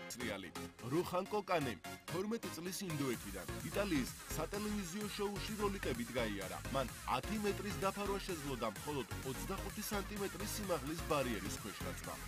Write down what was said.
წრიალი. რუხან კოკანი 12 წლის ინდოეთიდან იტალიის სატელევიზიო შოუში როლიკებით გაიარა. მან 10 მეტრის დაფარვა შეძლო და მხოლოდ 25 სანტიმეტრის სიმაღლის ბარიერის ქვეშ გაწვა.